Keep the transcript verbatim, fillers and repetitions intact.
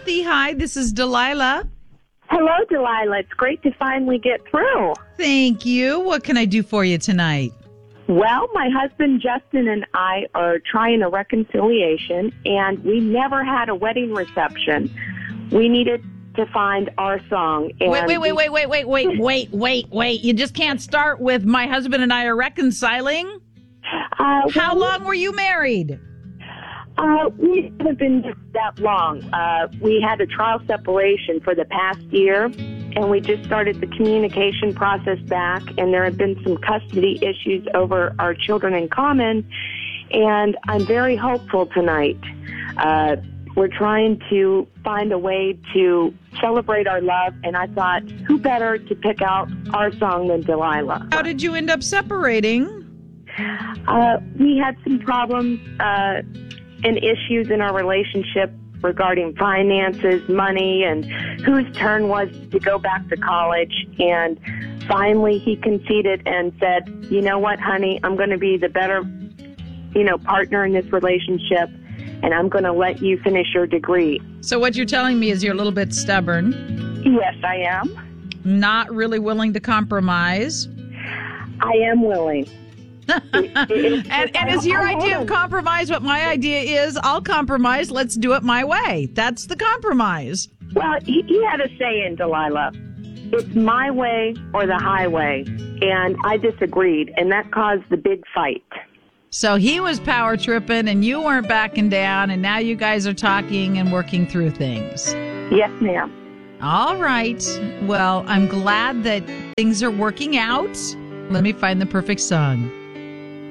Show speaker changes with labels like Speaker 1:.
Speaker 1: Kathy. Hi, this is Delilah.
Speaker 2: Hello, Delilah. It's great to finally get through.
Speaker 1: Thank you. What can I do for you tonight?
Speaker 2: Well, my husband Justin and I are trying a reconciliation, and we never had a wedding reception. We needed to find our song. And
Speaker 1: Wait, wait, wait, wait, wait, wait, wait, wait, wait, wait. You just can't start with my husband and I are reconciling?
Speaker 2: Uh,
Speaker 1: How
Speaker 2: well,
Speaker 1: long were you married?
Speaker 2: Uh, we haven't been that long. Uh, we had a trial separation for the past year, and we just started the communication process back, and there have been some custody issues over our children in common, and I'm very hopeful tonight. Uh, we're trying to find a way to celebrate our love, and I thought, who better to pick out our song than Delilah?
Speaker 1: How did you end up separating?
Speaker 2: Uh, we had some problems, uh, and issues in our relationship regarding finances, money, and whose turn was to go back to college. And finally he conceded and said, you know what, honey, I'm going to be the better, you know, partner in this relationship, and I'm going to let you finish your degree.
Speaker 1: So what you're telling me is you're a little bit stubborn.
Speaker 2: Yes, I am.
Speaker 1: Not really willing to compromise.
Speaker 2: I am willing.
Speaker 1: and and is your idea of compromise what my idea is? I'll compromise. Let's do it my way. That's the compromise.
Speaker 2: Well, he, he had a saying, Delilah. It's my way or the highway. And I disagreed, and that caused the big fight.
Speaker 1: So he was power tripping and you weren't backing down, and now you guys are talking and working through things.
Speaker 2: Yes, ma'am.
Speaker 1: All right. Well, I'm glad that things are working out. Let me find the perfect song.